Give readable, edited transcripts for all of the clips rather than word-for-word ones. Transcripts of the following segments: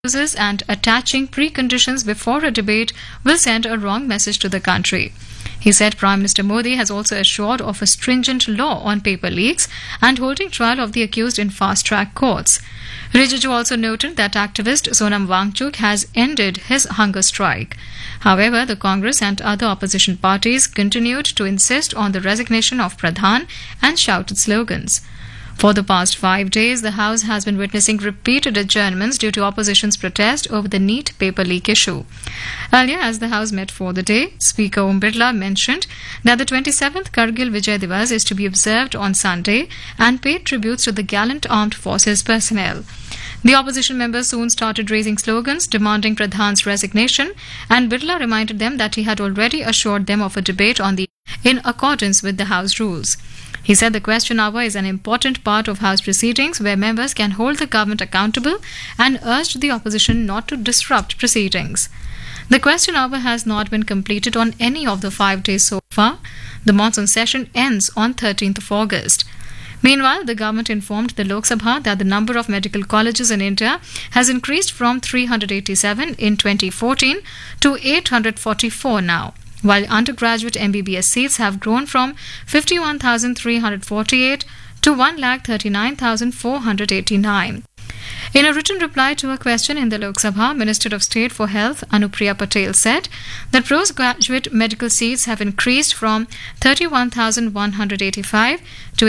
and attaching preconditions before a debate will send a wrong message to the country. He said Prime Minister Modi has also assured of a stringent law on paper leaks and holding trial of the accused in fast-track courts. Rijiju also noted that activist Sonam Wangchuk has ended his hunger strike. However, the Congress and other opposition parties continued to insist on the resignation of Pradhan and shouted slogans. For the past 5 days, the House has been witnessing repeated adjournments due to opposition's protest over the NEET paper leak issue. Earlier, as the House met for the day, Speaker Om Birla mentioned that the 27th Kargil Vijay Divas is to be observed on Sunday and paid tributes to the gallant armed forces personnel. The opposition members soon started raising slogans demanding Pradhan's resignation, and Birla reminded them that he had already assured them of a debate in accordance with the House rules. He said the question hour is an important part of House proceedings where members can hold the government accountable and urged the opposition not to disrupt proceedings. The question hour has not been completed on any of the 5 days so far. The monsoon session ends on 13th of August. Meanwhile, the government informed the Lok Sabha that the number of medical colleges in India has increased from 387 in 2014 to 844 now, while undergraduate MBBS seats have grown from 51,348 to 1,39,489. In a written reply to a question in the Lok Sabha, Minister of State for Health Anupriya Patel said that postgraduate medical seats have increased from 31,185 to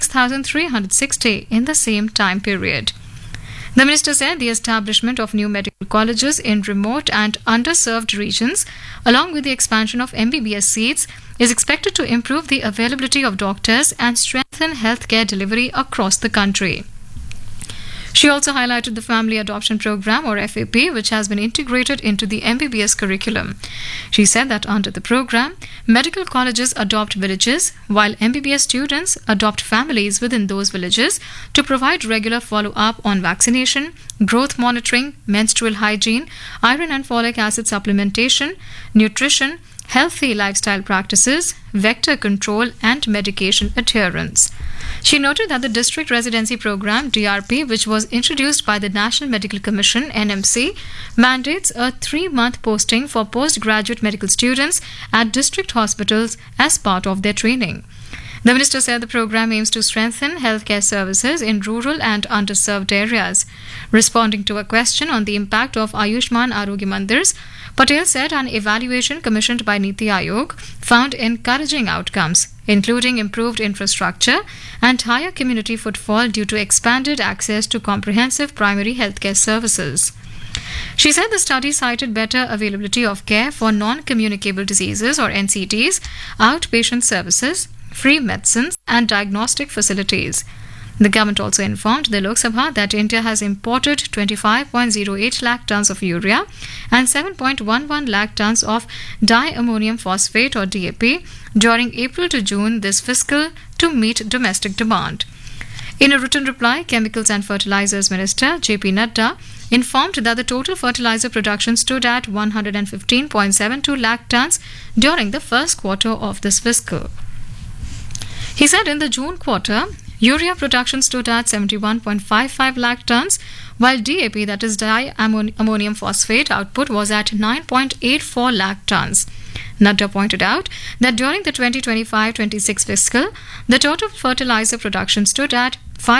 86,360 in the same time period. The minister said the establishment of new medical colleges in remote and underserved regions, along with the expansion of MBBS seats, is expected to improve the availability of doctors and strengthen healthcare delivery across the country. She also highlighted the Family Adoption Program, or FAP, which has been integrated into the MBBS curriculum. She said that under the program, medical colleges adopt villages, while MBBS students adopt families within those villages to provide regular follow-up on vaccination, growth monitoring, menstrual hygiene, iron and folic acid supplementation, nutrition, healthy lifestyle practices, vector control, and medication adherence. She noted that the District Residency Program, DRP, which was introduced by the National Medical Commission, NMC, mandates a 3-month posting for postgraduate medical students at district hospitals as part of their training. The minister said the program aims to strengthen healthcare services in rural and underserved areas. Responding to a question on the impact of Ayushman Arogya Mandirs, Patel said an evaluation commissioned by Niti Aayog found encouraging outcomes, including improved infrastructure and higher community footfall due to expanded access to comprehensive primary healthcare services. She said the study cited better availability of care for non-communicable diseases, or NCDs, outpatient services, free medicines, and diagnostic facilities. The government also informed the Lok Sabha that India has imported 25.08 lakh tons of urea and 7.11 lakh tons of diammonium phosphate, or DAP, during April to June this fiscal to meet domestic demand. In a written reply, Chemicals and Fertilizers Minister JP Nadda informed that the total fertilizer production stood at 115.72 lakh tons during the first quarter of this fiscal. He said in the June quarter, urea production stood at 71.55 lakh tons, while DAP, that is diammonium phosphate, output was at 9.84 lakh tons. Nadda pointed out that during the 2025-26 fiscal, the total fertilizer production stood at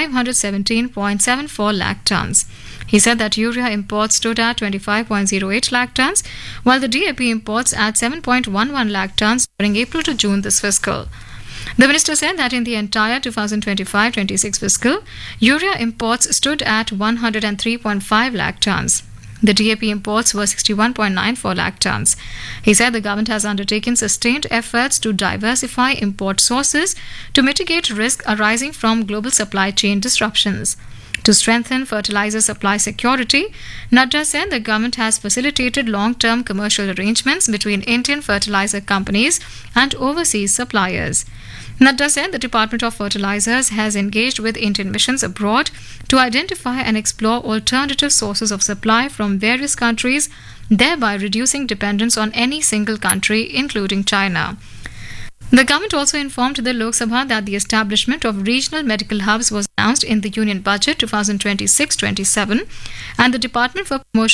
517.74 lakh tons. He said that urea imports stood at 25.08 lakh tons, while the DAP imports at 7.11 lakh tons during April to June this fiscal. The minister said that in the entire 2025-26 fiscal, urea imports stood at 103.5 lakh tons. The DAP imports were 61.94 lakh tons. He said the government has undertaken sustained efforts to diversify import sources to mitigate risk arising from global supply chain disruptions. To strengthen fertilizer supply security, Nadda said the government has facilitated long-term commercial arrangements between Indian fertilizer companies and overseas suppliers. Nadda said the Department of Fertilizers has engaged with Indian missions abroad to identify and explore alternative sources of supply from various countries, thereby reducing dependence on any single country, including China. The government also informed the Lok Sabha that the establishment of regional medical hubs was announced in the Union Budget 2026-27, and the Department for Promotion